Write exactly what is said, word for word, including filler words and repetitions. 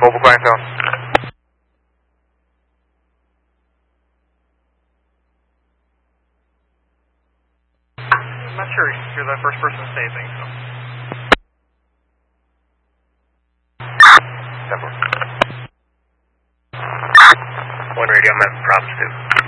Mobile clientele. I'm not sure you're the first person to say anything, so. Seven. One radio, I'm having problems too.